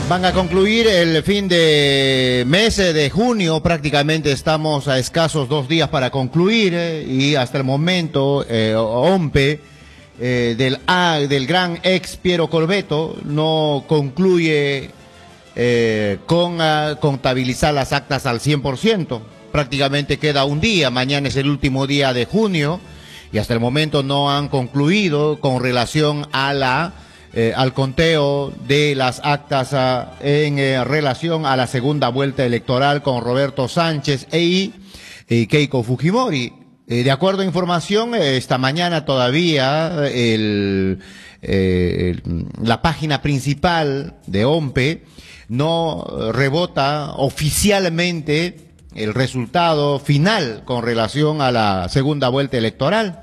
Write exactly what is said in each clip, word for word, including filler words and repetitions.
Van a concluir el fin de mes de junio, prácticamente estamos a escasos dos días para concluir eh, y hasta el momento eh, OMPE eh, del, A, del gran ex Piero Corvetto no concluye eh, con uh, contabilizar las actas al cien por ciento. Prácticamente queda un día, mañana es el último día de junio y hasta el momento no han concluido con relación a la Eh, al conteo de las actas uh, en eh, relación a la segunda vuelta electoral con Roberto Sánchez e, y Keiko Fujimori. Eh, de acuerdo a información, eh, esta mañana todavía el, eh, el, la página principal de OMPE no rebota oficialmente el resultado final con relación a la segunda vuelta electoral.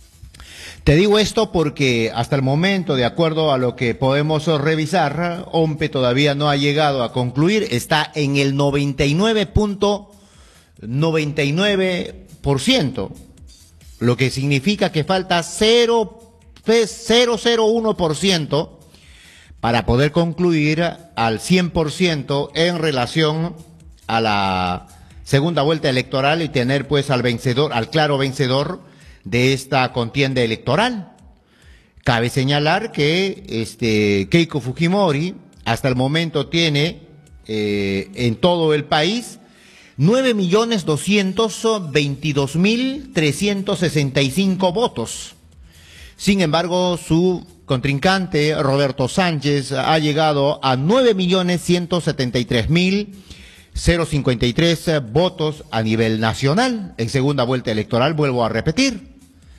Te digo esto porque hasta el momento, de acuerdo a lo que podemos revisar, OMPE todavía no ha llegado a concluir, está en el noventa y nueve punto noventa y nueve por ciento, lo que significa que falta cero coma cero uno por ciento para poder concluir al cien por ciento en relación a la segunda vuelta electoral y tener pues al vencedor, al claro vencedor de esta contienda electoral. Cabe señalar que este Keiko Fujimori hasta el momento tiene eh, en todo el país nueve millones doscientos veintidós mil trescientos sesenta y cinco votos. Sin embargo, su contrincante Roberto Sánchez ha llegado a nueve millones ciento setenta y tres mil cincuenta y tres votos a nivel nacional en segunda vuelta electoral, vuelvo a repetir.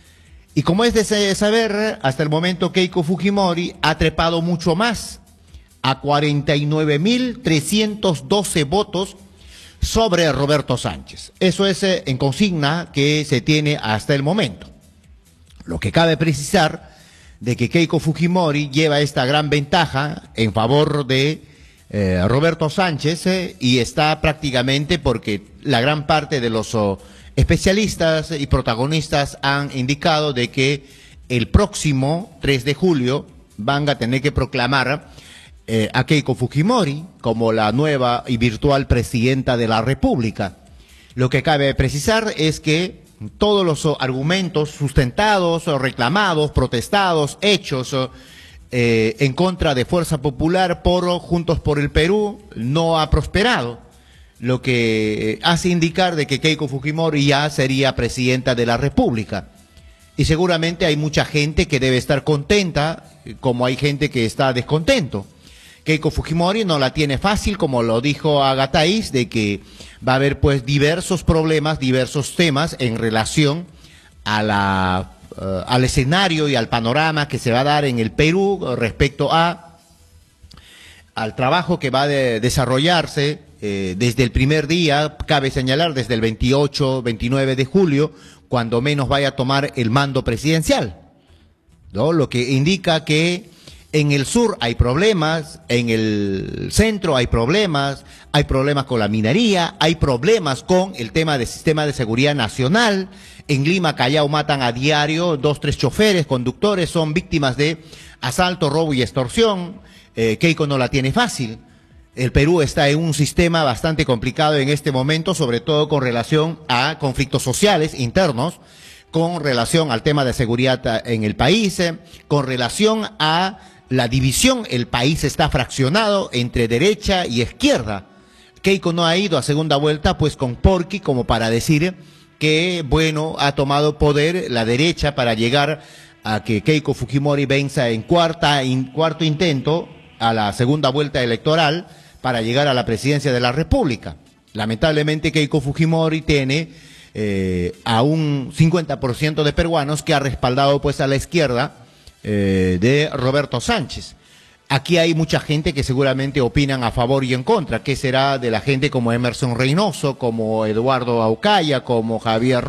Y como es de saber, hasta el momento Keiko Fujimori ha trepado mucho más, a cuarenta y nueve mil trescientos doce votos sobre Roberto Sánchez. Eso es en consigna que se tiene hasta el momento. Lo que cabe precisar de que Keiko Fujimori lleva esta gran ventaja en favor de eh, Roberto Sánchez eh, y está prácticamente porque la gran parte de los oh, especialistas y protagonistas han indicado de que el próximo tres de julio van a tener que proclamar eh, a Keiko Fujimori como la nueva y virtual presidenta de la República. Lo que cabe precisar es que todos los argumentos sustentados, reclamados, protestados, hechos eh, en contra de Fuerza Popular por Juntos por el Perú no ha prosperado, lo que hace indicar de que Keiko Fujimori ya sería presidenta de la República. Y seguramente hay mucha gente que debe estar contenta, como hay gente que está descontento. Keiko Fujimori no la tiene fácil, como lo dijo Agatáis, de que va a haber pues diversos problemas, diversos temas en relación a la, uh, al escenario y al panorama que se va a dar en el Perú respecto a al trabajo que va a de desarrollarse eh, desde el primer día, cabe señalar, desde el veintiocho, veintinueve de julio, cuando menos vaya a tomar el mando presidencial, ¿no? Lo que indica que en el sur hay problemas, en el centro hay problemas, hay problemas con la minería, hay problemas con el tema del sistema de seguridad nacional. En Lima, Callao matan a diario dos, tres choferes, conductores, son víctimas de asalto, robo y extorsión. Eh, Keiko no la tiene fácil. El Perú está en un sistema bastante complicado en este momento, sobre todo con relación a conflictos sociales internos, con relación al tema de seguridad en el país, eh, con relación a la división. El país está fraccionado entre derecha y izquierda. Keiko no ha ido a segunda vuelta pues con Porky como para decir que, bueno, ha tomado poder la derecha para llegar a que Keiko Fujimori venza en cuarta, in, cuarto intento a la segunda vuelta electoral para llegar a la presidencia de la República. Lamentablemente Keiko Fujimori tiene eh, a un cincuenta por ciento de peruanos que ha respaldado pues a la izquierda eh, de Roberto Sánchez. Aquí hay mucha gente que seguramente opinan a favor y en contra. ¿Qué será de la gente como Emerson Reynoso, como Eduardo Aucaya, como Javier